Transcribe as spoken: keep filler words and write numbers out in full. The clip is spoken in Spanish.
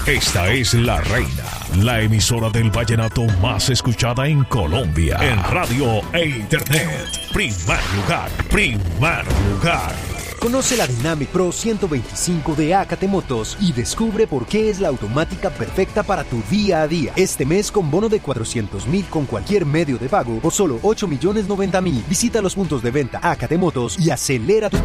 Esta es La Reina, la emisora del vallenato más escuchada en Colombia. En radio e internet. Primer lugar, primer lugar. Conoce la Dynamic Pro ciento veinticinco de A K T Motos y descubre por qué es la automática perfecta para tu día a día. Este mes con bono de cuatrocientos mil con cualquier medio de pago o solo ocho millones noventa mil. Visita los puntos de venta A K T Motos y acelera tu